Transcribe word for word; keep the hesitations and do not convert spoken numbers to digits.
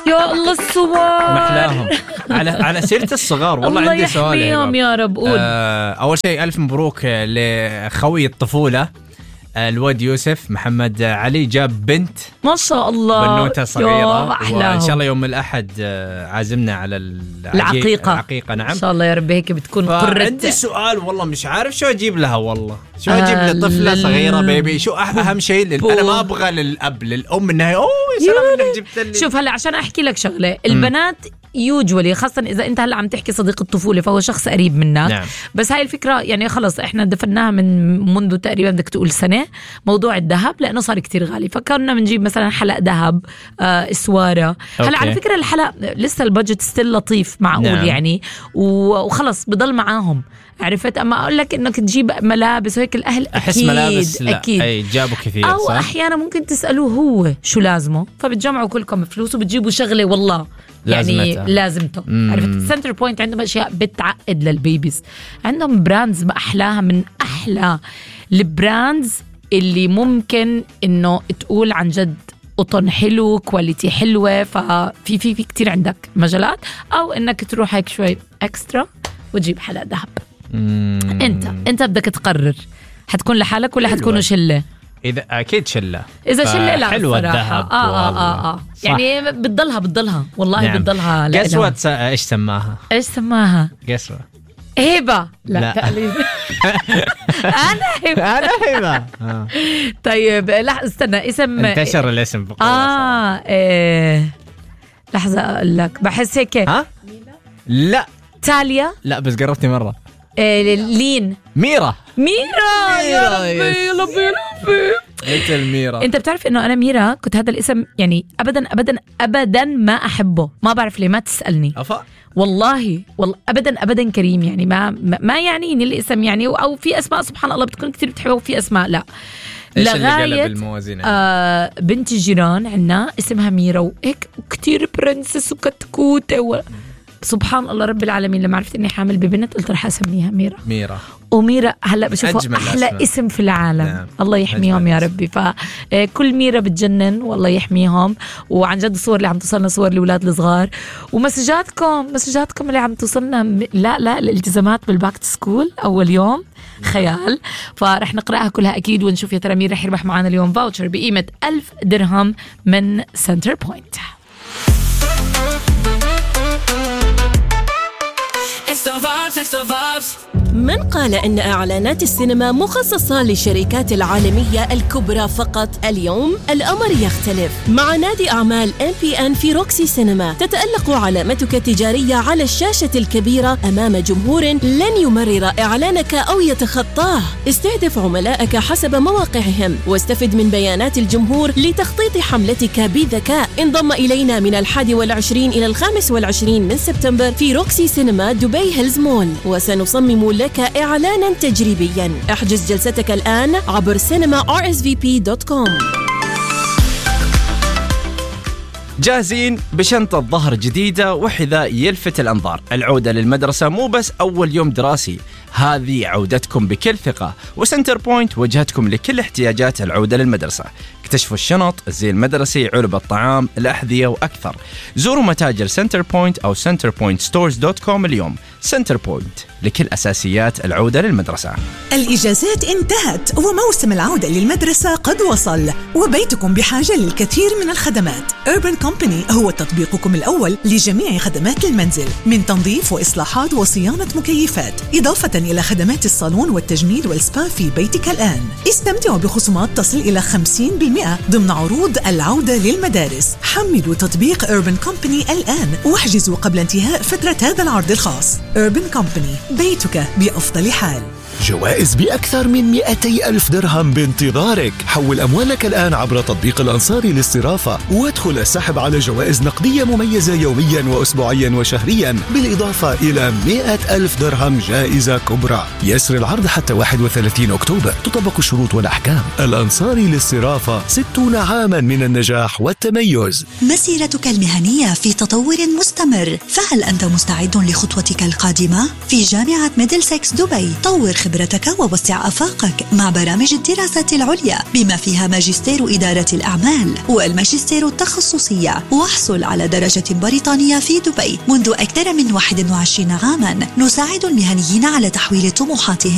يا الله الصغار محلاهم. على على سيرة الصغار والله الله عندي سؤال يحميهم يا رب. قول. آه أول شيء ألف مبروك لخوي الطفولة الواد يوسف محمد علي، جاب بنت ما شاء الله بنوتة صغيرة، وإن شاء الله يوم الأحد عازمنا على العقيقة. العقيقة. نعم إن شاء الله يا رب هيك بتكون قرة. عندي سؤال والله مش عارف شو أجيب لها، والله شو أجيب آه لطفلة صغيرة بيبي؟ شو أهم شيء لل... أنا ما أبغى للأب للأم إنها أوه يا سلام إنك جبت لي. شوف هلا عشان أحكي لك شغلة، البنات يوجولي خاصة إذا أنت هلا عم تحكي صديق الطفولة فهو شخص قريب منك. نعم. بس هاي الفكرة يعني خلص إحنا دفناها من منذ تقريبا بدك تقول سنة، موضوع الذهب لأنه صار كتير غالي، فكرنا بنجيب مثلا حلق ذهب، آه اسوارة. هلا على فكرة الحلق لسه البادجت ستيل لطيف معقول. نعم. يعني وخلص بضل معاهم، عرفت. أما أقول لك إنك تجيب ملابس وهيك الأهل أحس أكيد ملابس لا. أكيد أي جابوا كثير أو صح؟ أحيانا ممكن تسألوه هو شو لازمه، فبتجمعوا كلكم فلوس وبتجيبوا شغلة والله يعني لازمته, لازمته. عرفت. سنتر بوينت عندهم أشياء بتعقد للبيبيز، عندهم براندز بأحلاها، من أحلى البراندز اللي ممكن إنه تقول عن جد قطن حلو، كواليتي حلوة. ففي في في كتير عندك مجالات، أو إنك تروح هيك شوي إكسترا وتجيب حلقة ذهب. أنت أنت بدك تقرر حتكون لحالك ولا حتكونوا شلة. إذا أكيد شلة، إذا شلة لا حلوة الذهب. آه آه آه آه. يعني بتضلها بتضلها والله. نعم. بتضلها. قسوة إيش سماها؟ إيش سماها؟ قسوة هبة. لا, لا. تقليد. أنا هبة. أنا هبة. آه. طيب لا استنى، اسم انتشر الاسم بقوة. آه إيه. لحظة أقول لك، بحس هيك. ها؟ لا تاليا. لا بس قربتي مرة. إيه لين. ميرا. ميرا يا ربي يا ربي يا ربي. انت الميرا. انت بتعرف انه انا ميرا كنت هذا الاسم يعني ابدا ابدا ابدا ما احبه، ما بعرف ليه، ما تسالني. أفا. والله والله ابدا ابدا كريم يعني ما ما يعنيني الاسم يعني، او في اسماء سبحان الله بتكون كثير بتحبها وفي اسماء لا. ايش اللي قلب الموازين؟ آه بنت الجيران عنا اسمها ميرا وهيك كثير برنسس وكتكوته و... سبحان الله رب العالمين. لما عرفت اني حامل ببنت قلت رح اسميها ميرا. ميرا وميرا هلا بشوفها احلى أسماء. اسم في العالم. نعم. الله يحميهم يا ربي. فكل ميرا بتجنن والله يحميهم. وعن جد الصور اللي عم توصلنا صور الاولاد الصغار، ومسجاتكم مسجاتكم اللي عم توصلنا. لا لا الالتزامات بالباك تو سكول اول يوم خيال، فرح نقراها كلها اكيد ونشوف يا ترى مين رح يربح معنا اليوم فاوتشر بقيمه ألف درهم من سنتر بوينت. من قال إن إعلانات السينما مخصصة للشركات العالمية الكبرى فقط؟ اليوم الأمر يختلف. مع نادي أعمال إم بي إن في روكسي سينما تتألق علامتك التجارية على الشاشة الكبيرة أمام جمهور لن يمرر إعلانك أو يتخطاه. استهدف عملائك حسب مواقعهم واستفد من بيانات الجمهور لتخطيط حملتك بذكاء. انضم إلينا من الحادي والعشرين إلى الخامس والعشرين من سبتمبر في روكسي سينما دبي هيلز مول، وسنصمم لك إعلانا تجريبيا. احجز جلستك الآن عبر سينما آر إس في بي دوت كوم. جاهزين بشنطة ظهر جديدة وحذاء يلفت الأنظار؟ العودة للمدرسة مو بس أول يوم دراسي، هذه عودتكم بكل ثقة، وسنتر بوينت وجهتكم لكل احتياجات العودة للمدرسة. اكتشفوا الشنط، الزي المدرسي، علب الطعام، الأحذية وأكثر. زوروا متاجر سنتر بوينت أو سنتر بوينت ستورز دوت كوم اليوم. سنتر بوينت لكل أساسيات العودة للمدرسة. الإجازات انتهت وموسم العودة للمدرسة قد وصل، وبيتكم بحاجة للكثير من الخدمات. Urban Company هو تطبيقكم الأول لجميع خدمات المنزل، من تنظيف وإصلاحات وصيانة مكيفات، إضافة إلى خدمات الصالون والتجميل والسبا في بيتك الآن. استمتعوا بخصومات تصل إلى خمسين بالمئة ضمن عروض العودة للمدارس. حملوا تطبيق Urban Company الآن واحجزوا قبل انتهاء فترة هذا العرض الخاص. Urban Company، بيتك بأفضل حال. جوائز بأكثر من مئتي ألف درهم بانتظارك. حول أموالك الآن عبر تطبيق الأنصاري للصرافة وادخل السحب على جوائز نقدية مميزة يوميا وأسبوعيا وشهريا، بالإضافة إلى مئة ألف درهم جائزة كبرى. يسر العرض حتى واحد وثلاثين أكتوبر. تطبق الشروط والأحكام. الأنصاري للصرافة، ستون عاما من النجاح والتميز. مسيرتك المهنية في تطور مستمر، فهل أنت مستعد لخطوتك القادمة؟ في جامعة ميدلسكس دبي طور خبرتك ووسع آفاقك مع برامج الدراسات العليا بما فيها ماجستير إدارة الأعمال والماجستير التخصصية، واحصل على درجة بريطانية في دبي منذ أكثر من واحد وعشرين عاما. نساعد المهنيين على تحويل طموحاتهم